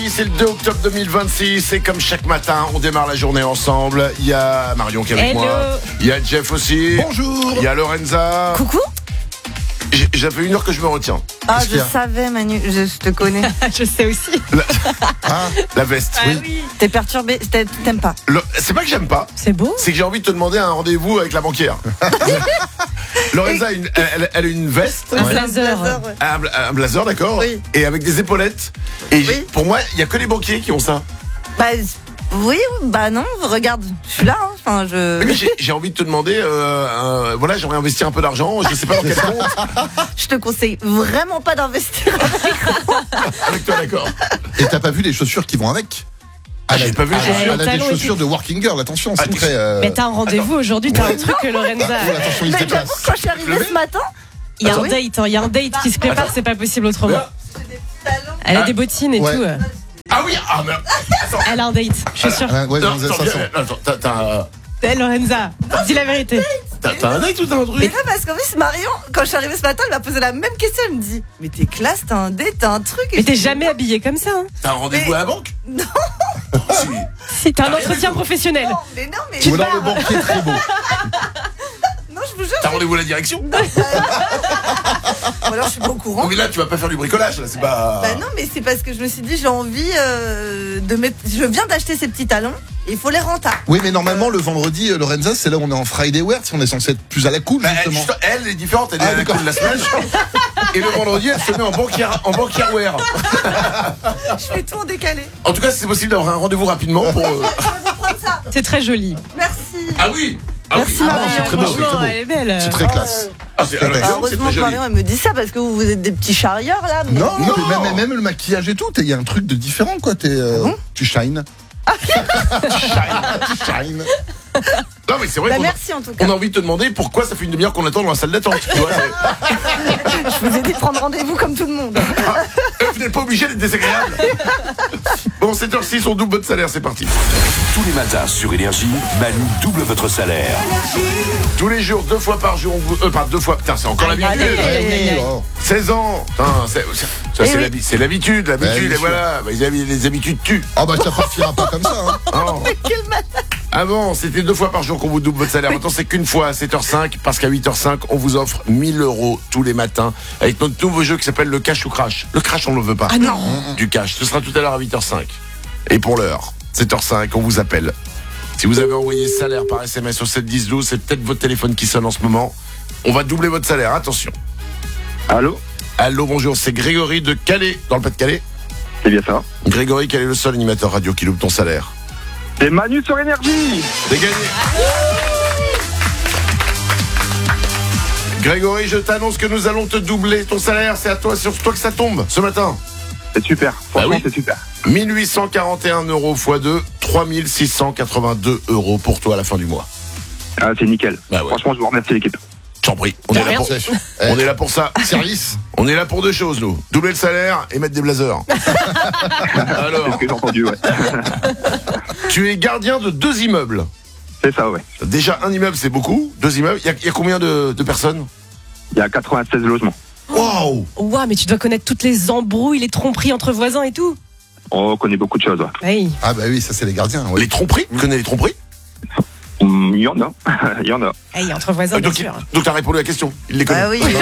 C'est le 2 octobre 2026 et comme chaque matin, on démarre la journée ensemble. Il y a Marion qui est avec moi. Il y a Jeff aussi. Bonjour. Il y a Lorenza. Coucou. J'avais une heure que je me retiens. Ah, je savais, Manu, je te connais. Je sais aussi. La veste. Ah, oui. T'es perturbé, t'aimes pas. C'est pas que j'aime pas. C'est beau. C'est que j'ai envie de te demander un rendez-vous avec la banquière. Lorenza, elle a une veste. Un blazer. Ouais. Un blazer, d'accord. Oui. Et avec des épaulettes. Et Oui. pour moi, il y a que les banquiers qui ont ça. Bah, oui, bah non, regarde, je suis là. Hein. Enfin, Mais j'ai envie de te demander, voilà, j'aimerais investir un peu d'argent. Je sais pas dans quel compte. Je te conseille vraiment pas d'investir. Avec toi, d'accord. Et t'as pas vu les chaussures qui vont avec? J'ai pas vu les chaussures. Elle a des chaussures de working girl, attention, c'est très... Mais t'as un rendez-vous aujourd'hui, t'as un truc que Lorenza. Attention, il Mais se j'avoue, déplace. quand je suis arrivée ce matin, Il y a un oui. date, hein, il y a un date qui se prépare, c'est pas possible autrement. Elle a des bottines et Ouais. tout. Ah oui, ah mais attends. Elle a un date, je suis sûre. Ouais, Non, dans les 500. attends, Lorenza, dis la vérité. t'as un date ou t'as un mais truc? là, parce qu'en plus, Marion, quand je suis arrivée ce matin, elle m'a posé la même question. Elle me dit, mais t'es classe, t'as un date, t'as un truc. Mais t'es jamais habillée comme ça. Hein. T'as un rendez-vous Mais- à la banque? Non. Si. Si t'as un entretien professionnel. Non, mais non, mais. Ou alors le banquier est très beau. Non, je vous jure. T'as rendez-vous à la direction? Ou alors, je suis pas au courant. Oui, là, tu vas pas faire du bricolage, là, c'est pas. Bah non, mais c'est parce que je me suis dit, j'ai envie de mettre. Je viens d'acheter ces petits talons, il faut les rentables. Oui, mais normalement, le vendredi, Lorenza, c'est là où on est en Friday wear, si on est censé être plus à la cool, Bah, justement. elle est différente, elle est Ah, à la d'accord. cool de la semaine. Et le vendredi, elle se met en banquière wear. Je fais tout en décalé. En tout cas, c'est possible d'avoir un rendez-vous rapidement pour. Je vais vous prendre ça. C'est très joli. Merci. Ah oui! Ah Merci, oui. Marion. c'est très beau, Franchement, c'est très beau. elle est belle. C'est très classe. Ah, c'est alors, c'est Heureusement très que joli. Marion, elle me dit ça parce que vous êtes des petits charrieurs là. mais- Non, Non. mais même le maquillage et tout, il y a un truc de différent, quoi. Tu shines. Tu shines. Non, mais c'est vrai Bah, qu'on a- merci en tout cas. on a envie de te demander pourquoi ça fait une demi-heure qu'on attend dans la salle d'attente. Tu vois, Je vous ai dit de prendre rendez-vous comme tout le monde. vous n'êtes pas obligé d'être désagréable. Bon, 7h06, on double votre salaire, c'est parti. Tous les matins sur Énergie, Manu double votre salaire. Tous les jours, 2 fois par jour, on vous. Pardon, 2 fois. Putain, c'est encore l'habitude. Allez. Oh. 16 ans. Putain, ça, Eh c'est oui. c'est l'habitude, Bah, bien et sûr. voilà. Bah, les habitudes tuent. Ah bah ça partira pas comme ça, hein. Oh. Quel matin. Avant, c'était 2 fois par jour qu'on vous double votre salaire. Maintenant, c'est qu'une fois à 7h05, parce qu'à 8h05, on vous offre 1000 € tous les matins avec notre nouveau jeu qui s'appelle le cash ou crash. Le crash, on ne le veut pas. Ah non. Du cash. Ce sera tout à l'heure à 8h05. Et pour l'heure, 7h05, on vous appelle. Si vous avez envoyé salaire par SMS au 71012, c'est peut-être votre téléphone qui sonne en ce moment. On va doubler votre salaire. Attention. Allô? Allô, bonjour. C'est Grégory de Calais, dans le Pas-de-Calais. C'est bien ça. Grégory, quel est le seul animateur radio qui loupe ton salaire? C'est Manu sur Énergie. C'est gagné. Grégory, je t'annonce que nous allons te doubler ton salaire. C'est à toi, sur toi que ça tombe ce matin. C'est super. Franchement, Bah oui. c'est super. 1841 € x 2, 3682 € pour toi à la fin du mois. Ah, c'est nickel. Bah ouais. Franchement, je vous remercie l'équipe. J'en prie. On est là pour, on est là pour ça. Service. On est là pour 2 choses, nous. Doubler le salaire et mettre des blazers. C'est Alors, ce que j'ai entendu, ouais. tu es gardien de 2 immeubles. C'est ça, ouais. Déjà, un immeuble, c'est beaucoup. 2 immeubles. Il y a combien de personnes? Il y a 96 logements. Waouh! Ouah, mais tu dois connaître toutes les embrouilles, les tromperies entre voisins et tout. On connaît beaucoup de choses, ouais. Oui. Ah bah oui, ça c'est les gardiens, ouais. Les tromperies? Tu connais les tromperies? Il y en a. Il y en a. Hey, entre voisins, bien Donc, sûr. donc t'as répondu à la question. Il les connaît. Ah oui.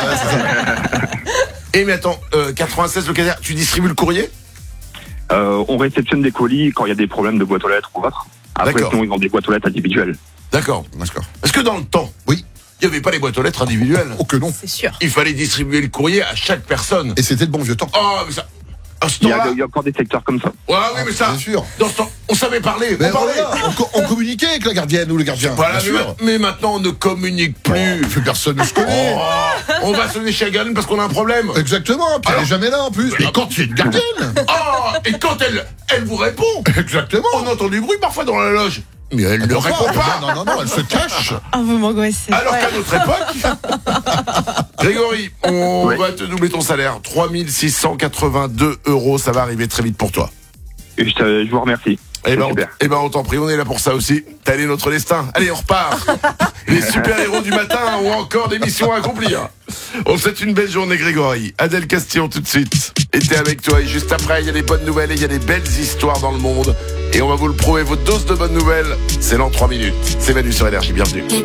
Et mais attends, 96 locataires, tu distribues le courrier? On réceptionne des colis quand il y a des problèmes de boîte aux lettres ou autre. Après, D'accord. sinon, ils vendent des boîtes aux lettres individuelles. D'accord. D'accord. Est-ce que dans le temps, Oui. il n'y avait pas les boîtes aux lettres individuelles? Oh que non. C'est sûr. Il fallait distribuer le courrier à chaque personne. Et c'était le bon vieux temps. Oh, mais ça. À ce Il y, a, temps-là. il y a encore des secteurs comme ça. Ouais, oui, mais ça. Bien sûr. Dans ce temps, on savait parler. Mais on parlait. voilà, on communiquait avec la gardienne ou le gardien. Voilà, bien sûr. mais maintenant, on ne communique plus. Plus personne ne se connaît. Oh, on va sonner chez Agan parce qu'on a un problème. Exactement, puis elle est jamais là en plus. Et quand tu es une gardienne. Oh, et quand elle vous répond, Exactement. on entend du bruit parfois dans la loge. Mais elle ne répond pas. Non, non, non, elle se cache. Ah, vous m'angoissez. Alors qu'à notre époque, Grégory, on va te doubler ton salaire. 3682 €, ça va arriver très vite pour toi. Et je vous remercie. On t'en prie, on est là pour ça aussi. Tel est notre destin. Allez, on repart. Les super-héros du matin ont encore des missions à accomplir. On te souhaite une belle journée, Grégory. Adèle Castillon tout de suite était avec toi. Et juste après, il y a des bonnes nouvelles et il y a des belles histoires dans le monde. Et on va vous le prouver, votre dose de bonnes nouvelles, c'est dans 3 minutes. C'est Manu sur Énergie, bienvenue.